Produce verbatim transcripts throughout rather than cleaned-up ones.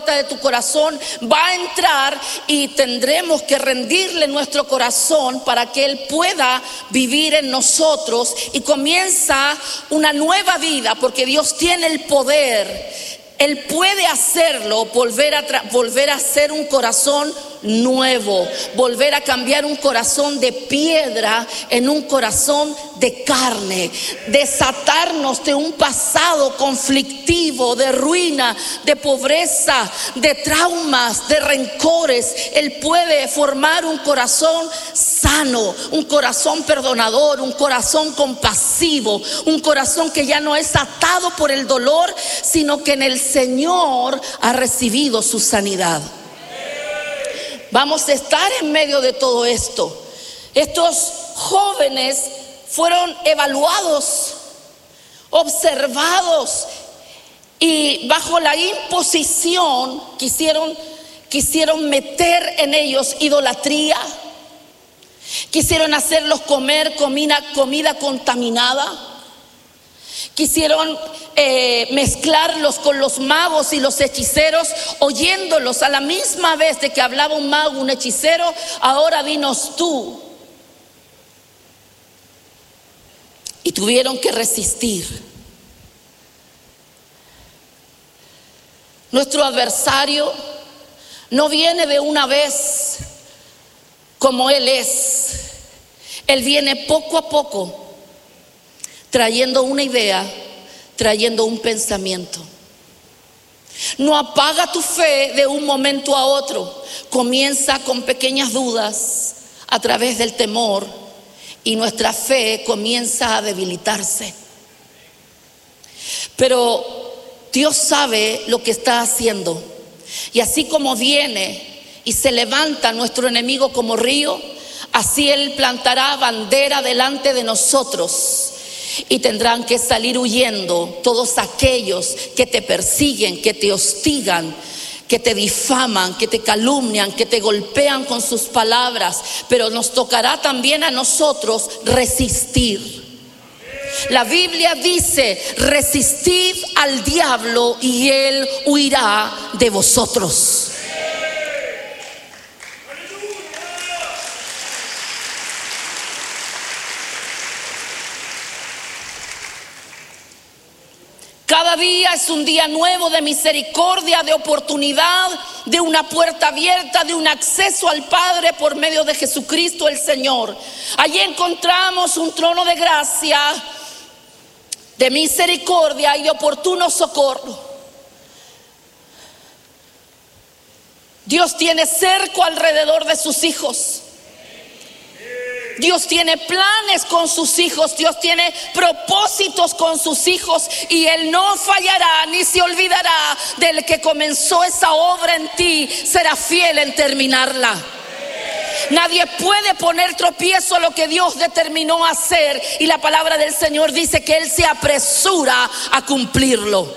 de tu corazón va a entrar y tendremos que rendirle nuestro corazón para que Él pueda vivir en nosotros y comienza una nueva vida, porque Dios tiene el poder. Él puede hacerlo, volver a, tra- volver a ser un corazón nuevo, volver a cambiar un corazón de piedra en un corazón de carne, desatarnos de un pasado conflictivo, de ruina, de pobreza, de traumas, de rencores. Él puede formar un corazón sano, un corazón perdonador, un corazón compasivo, un corazón que ya no es atado por el dolor, sino que en el Señor ha recibido su sanidad. Vamos a estar en medio de todo esto. Estos jóvenes fueron evaluados, observados, y bajo la imposición quisieron, quisieron meter en ellos idolatría. Quisieron hacerlos comer comida, comida contaminada. Quisieron eh, mezclarlos con los magos y los hechiceros, oyéndolos a la misma vez de que hablaba un mago, un hechicero. Ahora dinos tú. Y tuvieron que resistir. Nuestro adversario no viene de una vez como Él es. Él viene poco a poco, trayendo una idea, trayendo un pensamiento. No apaga tu fe de un momento a otro. Comienza con pequeñas dudas a través del temor y nuestra fe comienza a debilitarse. Pero Dios sabe lo que está haciendo. Y así como viene y se levanta nuestro enemigo como río, así Él plantará bandera delante de nosotros. Y tendrán que salir huyendo todos aquellos que te persiguen, que te hostigan, que te difaman, que te calumnian, que te golpean con sus palabras. Pero nos tocará también a nosotros resistir. La Biblia dice: resistid al diablo y él huirá de vosotros. Cada día es un día nuevo de misericordia, de oportunidad, de una puerta abierta, de un acceso al Padre por medio de Jesucristo el Señor. Allí encontramos un trono de gracia, de misericordia y de oportuno socorro. Dios tiene cerco alrededor de sus hijos. Dios tiene planes con sus hijos, Dios tiene propósitos con sus hijos, y Él no fallará ni se olvidará del que comenzó esa obra en ti. Será fiel en terminarla. Nadie puede poner tropiezo a lo que Dios determinó hacer, y la palabra del Señor dice que Él se apresura a cumplirlo.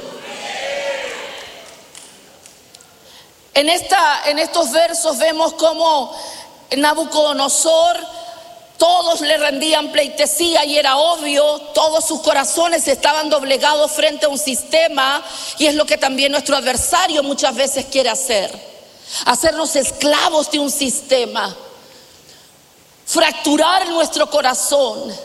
En, esta, en estos versos vemos cómo Nabucodonosor, todos le rendían pleitesía y era obvio, todos sus corazones estaban doblegados frente a un sistema, y es lo que también nuestro adversario muchas veces quiere hacer: hacernos esclavos de un sistema, fracturar nuestro corazón,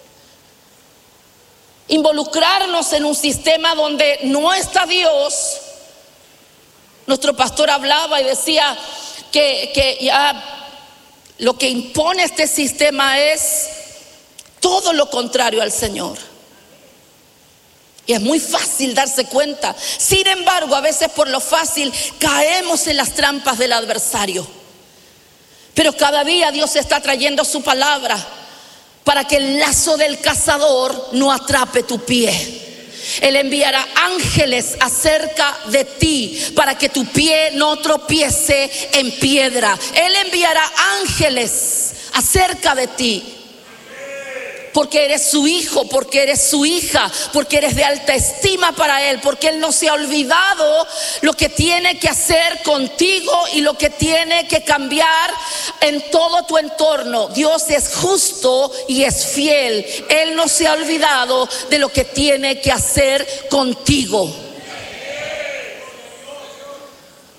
involucrarnos en un sistema donde no está Dios. Nuestro pastor hablaba y decía que, que ya lo que impone este sistema es todo lo contrario al Señor. Y es muy fácil darse cuenta. Sin embargo, a veces por lo fácil caemos en las trampas del adversario. Pero cada día Dios está trayendo su palabra para que el lazo del cazador no atrape tu pie. Él enviará ángeles acerca de ti para que tu pie no tropiece en piedra. Él enviará ángeles acerca de ti, porque eres su hijo, porque eres su hija, porque eres de alta estima para Él, porque Él no se ha olvidado lo que tiene que hacer contigo y lo que tiene que cambiar en todo tu entorno. Dios es justo y es fiel. Él no se ha olvidado de lo que tiene que hacer contigo.